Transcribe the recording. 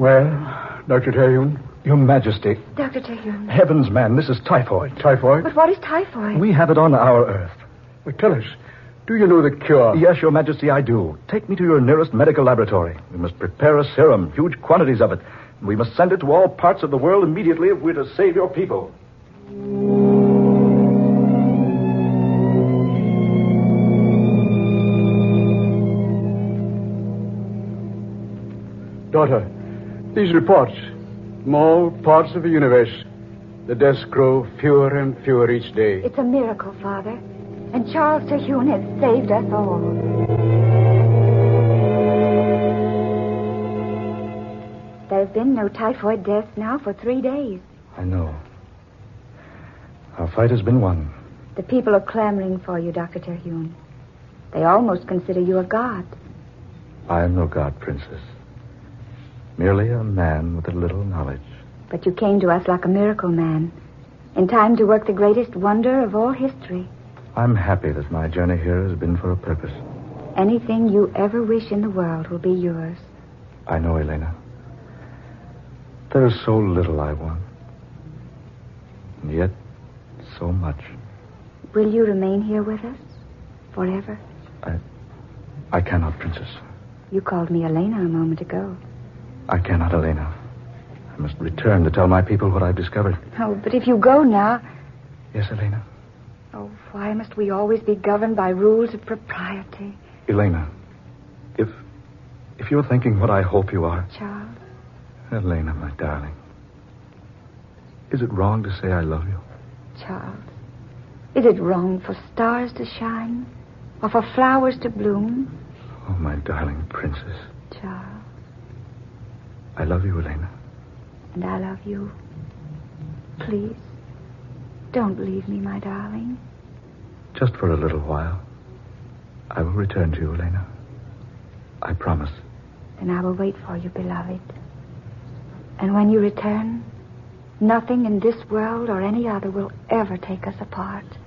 Well, Dr. Terhune? Your Majesty. Dr. Terhune. Heavens, man, this is typhoid. Typhoid? But what is typhoid? We have it on our Earth. Well, tell us, do you know the cure? Yes, Your Majesty, I do. Take me to your nearest medical laboratory. We must prepare a serum, huge quantities of it. We must send it to all parts of the world immediately if we're to save your people. Daughter, these reports from all parts of the universe, the deaths grow fewer and fewer each day. It's a miracle, Father. And Charles Terhune has saved us all. There have been no typhoid deaths now for 3 days. I know. Our fight has been won. The people are clamoring for you, Dr. Terhune. They almost consider you a god. I am no god, Princess. Merely a man with a little knowledge. But you came to us like a miracle man, in time to work the greatest wonder of all history. I'm happy that my journey here has been for a purpose. Anything you ever wish in the world will be yours. I know, Elena. There is so little I want. And yet, so much. Will you remain here with us? Forever? I cannot, Princess. You called me Elena a moment ago. I cannot, Elena. I must return to tell my people what I've discovered. Oh, but if you go now... Yes, Elena? Oh, why must we always be governed by rules of propriety? Elena, if you're thinking what I hope you are... Charles? Elena, my darling. Is it wrong to say I love you? Charles, is it wrong for stars to shine? Or for flowers to bloom? Oh, my darling princess. Charles. I love you, Elena. And I love you. Please, don't leave me, my darling. Just for a little while. I will return to you, Elena. I promise. Then I will wait for you, beloved. And when you return, nothing in this world or any other will ever take us apart.